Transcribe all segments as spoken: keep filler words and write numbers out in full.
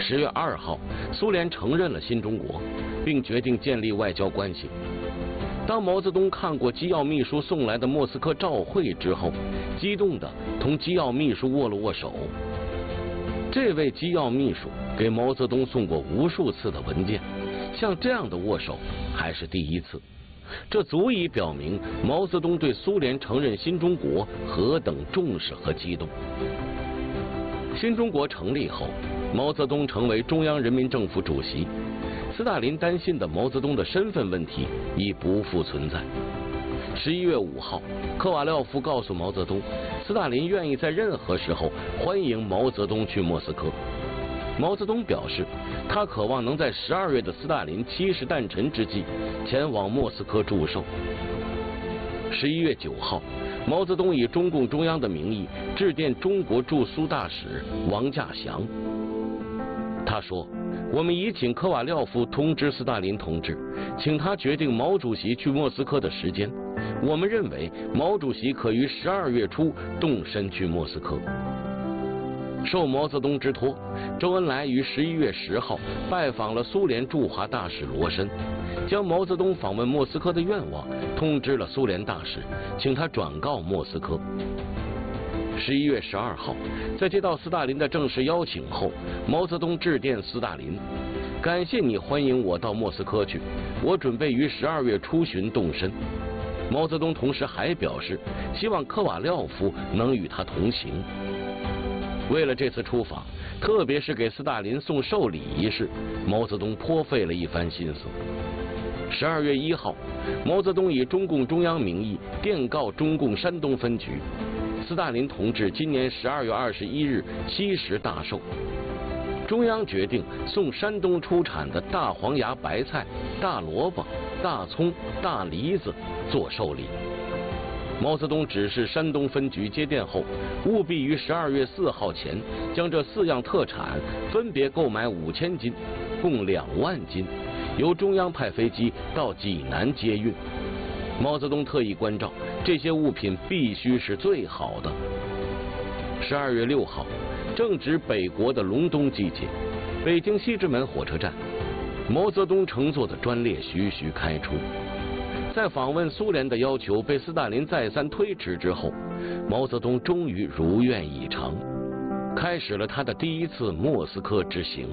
十月二号，苏联承认了新中国，并决定建立外交关系。当毛泽东看过机要秘书送来的莫斯科照会之后，激动地同机要秘书握了握手。这位机要秘书给毛泽东送过无数次的文件，像这样的握手还是第一次。这足以表明毛泽东对苏联承认新中国何等重视和激动。新中国成立后，毛泽东成为中央人民政府主席，斯大林担心的毛泽东的身份问题已不复存在。十一月五号，科瓦廖夫告诉毛泽东，斯大林愿意在任何时候欢迎毛泽东去莫斯科。毛泽东表示，他渴望能在十二月的斯大林七十诞辰之际前往莫斯科祝寿。十一月九号，毛泽东以中共中央的名义致电中国驻苏大使王稼祥。他说，我们已请科瓦廖夫通知斯大林同志，请他决定毛主席去莫斯科的时间。我们认为毛主席可于十二月初动身去莫斯科。受毛泽东之托，周恩来于十一月十号拜访了苏联驻华大使罗申，将毛泽东访问莫斯科的愿望通知了苏联大使，请他转告莫斯科。十一月十二号，在接到斯大林的正式邀请后，毛泽东致电斯大林，感谢你欢迎我到莫斯科去，我准备于十二月初旬动身。毛泽东同时还表示，希望科瓦廖夫能与他同行。为了这次出访，特别是给斯大林送寿礼一事，毛泽东颇费了一番心思。十二月一号，毛泽东以中共中央名义电告中共山东分局，斯大林同志今年十二月二十一日七十大寿，中央决定送山东出产的大黄芽白菜、大萝卜、大葱、大梨子做寿礼。毛泽东指示山东分局接电后，务必于十二月四号前将这四样特产分别购买五千斤，共两万斤，由中央派飞机到济南接运。毛泽东特意关照，这些物品必须是最好的。十二月六号，正值北国的隆冬季节，北京西直门火车站，毛泽东乘坐的专列徐徐开出。在访问苏联的要求被斯大林再三推迟之后，毛泽东终于如愿以偿，开始了他的第一次莫斯科之行。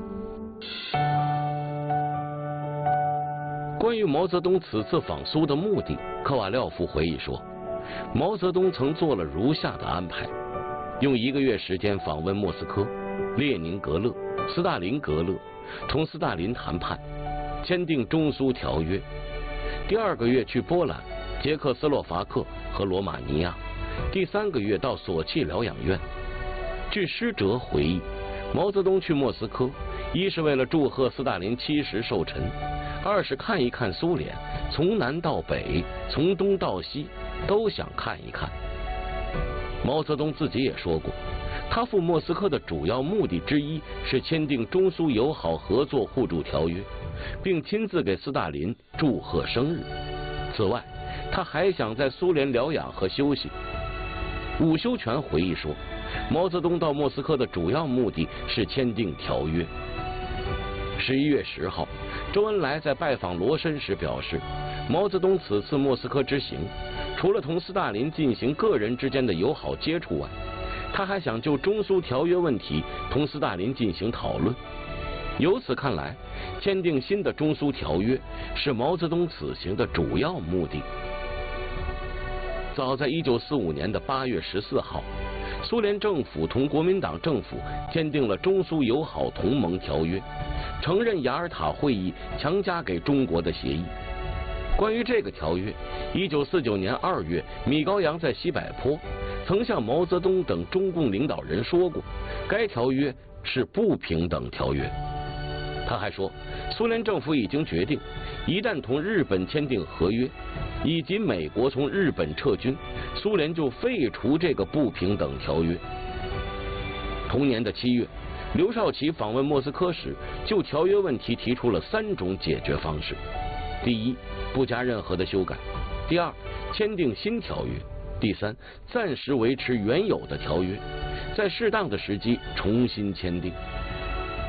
关于毛泽东此次访苏的目的，科瓦廖夫回忆说，毛泽东曾做了如下的安排：用一个月时间访问莫斯科、列宁格勒、斯大林格勒，同斯大林谈判，签订中苏条约。第二个月去波兰、捷克斯洛伐克和罗马尼亚，第三个月到索契疗养院。据施哲回忆，毛泽东去莫斯科，一是为了祝贺斯大林七十寿辰，二是看一看苏联，从南到北，从东到西，都想看一看。毛泽东自己也说过，他赴莫斯科的主要目的之一是签订中苏友好合作互助条约，并亲自给斯大林祝贺生日。此外，他还想在苏联疗养和休息。伍修权回忆说，毛泽东到莫斯科的主要目的是签订条约。十一月十号，周恩来在拜访罗申时表示，毛泽东此次莫斯科之行，除了同斯大林进行个人之间的友好接触外，他还想就中苏条约问题同斯大林进行讨论。由此看来，签订新的中苏条约是毛泽东此行的主要目的。早在一九四五年的八月十四号，苏联政府同国民党政府签订了中苏友好同盟条约，承认雅尔塔会议强加给中国的协议。关于这个条约，一九四九年二月，米高扬在西柏坡曾向毛泽东等中共领导人说过，该条约是不平等条约。他还说，苏联政府已经决定，一旦同日本签订合约，以及美国从日本撤军，苏联就废除这个不平等条约。同年的七月，刘少奇访问莫斯科时，就条约问题提出了三种解决方式：第一，不加任何的修改；第二，签订新条约；第三，暂时维持原有的条约，在适当的时机重新签订。